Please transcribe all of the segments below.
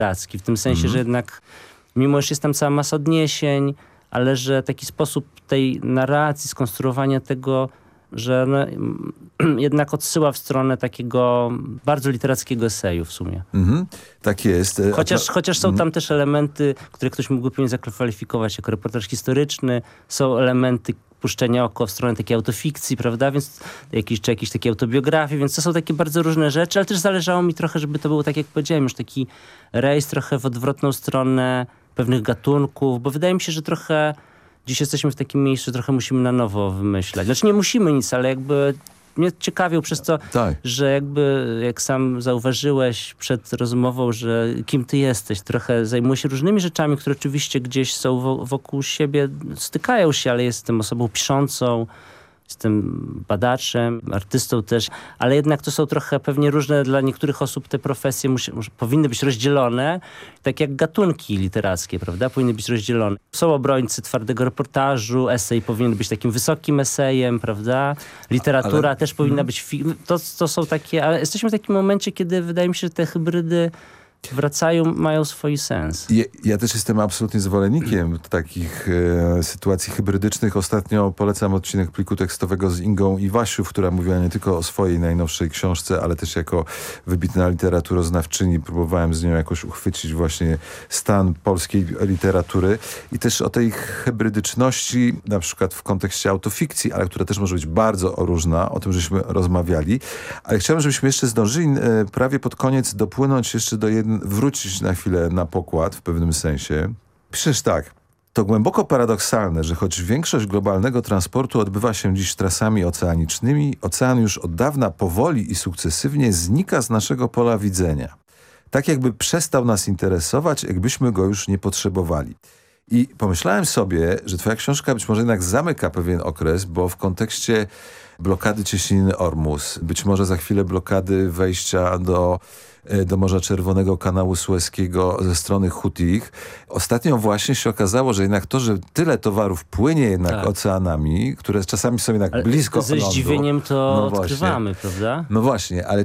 literacki, w tym sensie, że jednak mimo, że jest tam cała masa odniesień, ale że taki sposób tej narracji, skonstruowania tego, że jednak odsyła w stronę takiego bardzo literackiego eseju w sumie. Tak jest. Chociaż są tam też elementy, które ktoś mógłby pewnie zakwalifikować jako reportaż historyczny. Są elementy puszczenia oko w stronę takiej autofikcji, prawda? Więc jakieś takie autobiografie, więc to są takie bardzo różne rzeczy, ale też zależało mi trochę, żeby to było, tak jak powiedziałem, już taki rejs trochę w odwrotną stronę pewnych gatunków, bo wydaje mi się, że trochę dziś jesteśmy w takim miejscu, że trochę musimy na nowo wymyślać. Znaczy nie musimy nic, ale jakby mnie ciekawią przez to, że jakby, jak sam zauważyłeś przed rozmową, że kim ty jesteś, trochę zajmuję się różnymi rzeczami, które oczywiście gdzieś są wokół siebie, stykają się, ale jestem osobą piszącą, jestem badaczem, artystą też, ale jednak to są trochę pewnie różne dla niektórych osób te profesje powinny być rozdzielone, tak jak gatunki literackie, prawda? Powinny być rozdzielone. Są obrońcy twardego reportażu, esej powinien być takim wysokim esejem, prawda? Literatura też powinna być... To są takie... Ale jesteśmy w takim momencie, kiedy wydaje mi się, że te hybrydy wracają, mają swój sens. Ja też jestem absolutnie zwolennikiem takich sytuacji hybrydycznych. Ostatnio polecam odcinek pliku tekstowego z Ingą Iwasiów, która mówiła nie tylko o swojej najnowszej książce, ale też jako wybitna literaturoznawczyni. Próbowałem z nią jakoś uchwycić właśnie stan polskiej literatury i też o tej hybrydyczności, na przykład w kontekście autofikcji, ale która też może być bardzo różna. O tym żeśmy rozmawiali. Ale chciałem, żebyśmy jeszcze zdążyli prawie pod koniec dopłynąć jeszcze do wrócić na chwilę na pokład w pewnym sensie. Piszesz tak. To głęboko paradoksalne, że choć większość globalnego transportu odbywa się dziś trasami oceanicznymi, ocean już od dawna powoli i sukcesywnie znika z naszego pola widzenia. Tak jakby przestał nas interesować, jakbyśmy go już nie potrzebowali. I pomyślałem sobie, że twoja książka być może jednak zamyka pewien okres, bo w kontekście blokady cieśniny Ormus, być może za chwilę blokady wejścia do Morza Czerwonego, kanału Sueskiego ze strony Hutich. Ostatnio właśnie się okazało, że jednak to, że tyle towarów płynie jednak oceanami, które czasami są jednak blisko ze lądu. Zdziwieniem to odkrywamy, prawda? No właśnie, ale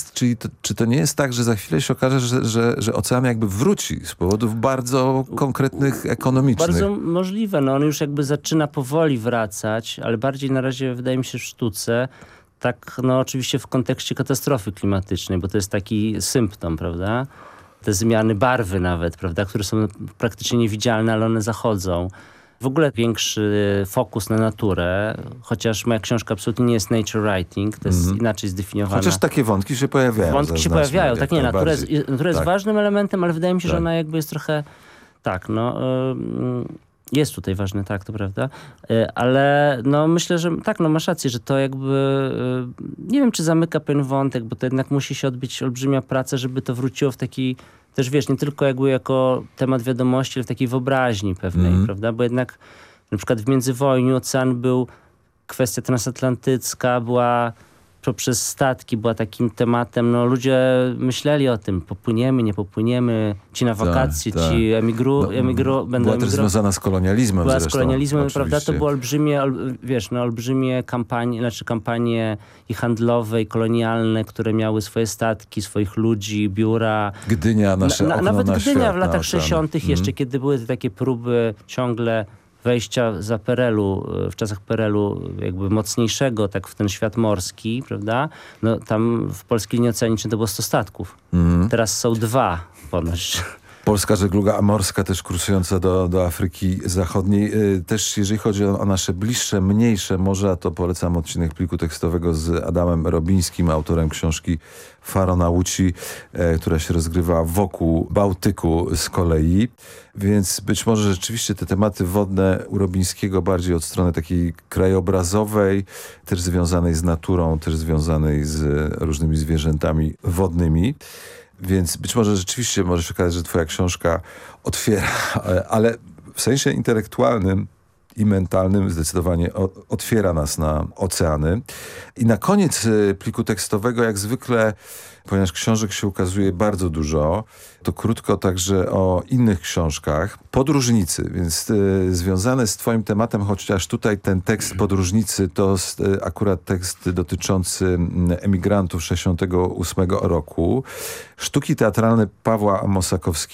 czy to nie jest tak, że za chwilę się okaże, że ocean jakby wróci z powodów bardzo konkretnych, ekonomicznych? Bardzo możliwe. No on już jakby zaczyna powoli wracać, ale bardziej na razie wydaje mi się w sztuce. Tak, no oczywiście w kontekście katastrofy klimatycznej, bo to jest taki symptom, prawda? Te zmiany barwy nawet, prawda? Które są praktycznie niewidzialne, ale one zachodzą. W ogóle większy fokus na naturę, chociaż moja książka absolutnie nie jest nature writing, to jest inaczej zdefiniowana. Chociaż takie wątki się pojawiają. Wątki się pojawiają, tak nie, natura jest ważnym elementem, ale wydaje mi się, że ona jakby jest trochę, jest tutaj ważne, tak, to prawda. Ale no myślę, że tak, no masz rację, że to jakby, nie wiem, czy zamyka pewien wątek, bo to jednak musi się odbyć olbrzymia praca, żeby to wróciło w taki, też wiesz, nie tylko jakby jako temat wiadomości, ale w takiej wyobraźni pewnej, prawda, bo jednak na przykład w międzywojniu ocean był, kwestia transatlantycka była poprzez statki, była takim tematem, no ludzie myśleli o tym, popłyniemy, nie popłyniemy, ci na wakacje, ci będą emigrować. Była też związana z kolonializmem Była zresztą. z kolonializmem, oczywiście. prawda? To było olbrzymie kampanie i handlowe, i kolonialne, które miały swoje statki, swoich ludzi, biura. Gdynia, nasze okno nawet na Gdynia świat, w latach 60. jeszcze, kiedy były te takie próby ciągle wejścia za PRL-u, w czasach PRL-u jakby mocniejszego, tak w ten świat morski, prawda? No tam w polskiej linii oceanicznej to było 100 statków. Teraz są 2 ponoć. Polska żegluga morska też kursująca do Afryki Zachodniej. Też jeżeli chodzi o nasze bliższe, mniejsze morza, to polecam odcinek pliku tekstowego z Adamem Robińskim, autorem książki Faro na Łódź, która się rozgrywa wokół Bałtyku z kolei. Więc być może rzeczywiście te tematy wodne u Robińskiego bardziej od strony takiej krajobrazowej, też związanej z naturą, też związanej z różnymi zwierzętami wodnymi. Więc być może rzeczywiście może się okazać, że twoja książka otwiera, ale w sensie intelektualnym i mentalnym, zdecydowanie otwiera nas na oceany. I na koniec pliku tekstowego, jak zwykle, ponieważ książek się ukazuje bardzo dużo, to krótko także o innych książkach. Podróżnicy, więc związane z twoim tematem, chociaż tutaj ten tekst Podróżnicy to akurat tekst dotyczący emigrantów 68 roku. Sztuki teatralne Pawła Mosakowskiego